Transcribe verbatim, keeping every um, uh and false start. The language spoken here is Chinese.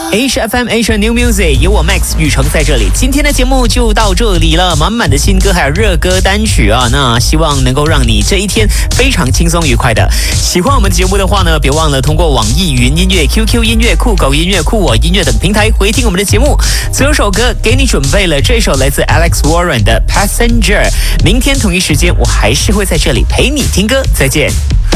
Asia F M Asia New Music 有我 Max 雨成在这里，今天的节目就到这里了，满满的新歌还有热歌单曲啊，那希望能够让你这一天非常轻松愉快的。喜欢我们节目的话呢，别忘了通过网易云音乐、Q Q 音乐、酷狗音乐、酷我音乐等平台回听我们的节目。最后首歌给你准备了，这首来自 Alex Warren 的 Passenger。明天同一时间我还是会在这里陪你听歌，再见。